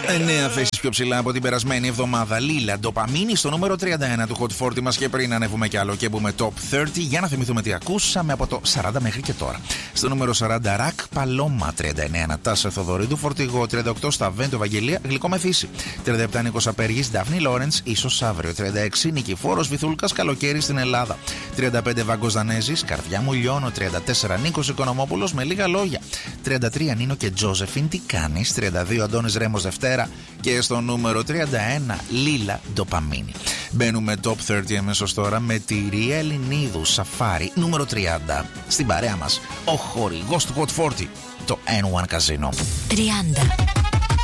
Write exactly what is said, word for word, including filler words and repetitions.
Εννέα θέσεις πιο ψηλά από την περασμένη εβδομάδα. Λίλα, ντοπαμίνη στο νούμερο τριάντα ένα του Hot σαράντα μας. Και πριν ανέβουμε κι άλλο και μπούμε top τριάντα, για να θυμηθούμε τι ακούσαμε από το σαράντα μέχρι και τώρα. Στο νούμερο σαράντα, Ρακ Παλώμα τριάντα εννέα, Νατάσα Θοδωρίδου, Φορτηγό τριάντα οκτώ, Σταβέντο Ευαγγελία, Γλυκό Μεθύσι τριάντα επτά, Νίκος Απέργης, Ντάφνη Λόρεντς, ίσως αύριο τριάντα έξι, Νικηφόρος Βυθούλκας, Καλοκαίρι στην Ελλάδα τριάντα πέντε, Βάγκος Δανέζης, Καρδιά μου λιώνω τριάντα τέσσερα, Νίκος Οικονομόπουλος με λίγα λόγια τριάντα τρία, Νίνο και Τζόζεφιν, τι κάνεις τριάντα δύο, Αντώνης Ρέμος Δευτέρα. Και στο νούμερο τριάντα ένα, Λίλα, ντοπαμίνη. Μπαίνουμε top τριάντα αμέσως τώρα με τη Ρία Ελληνίδου, Σαφάρι, νούμερο τριάντα. Στην παρέα μας, ο χορηγός του Hot σαράντα, το N one Casino. τριάντα.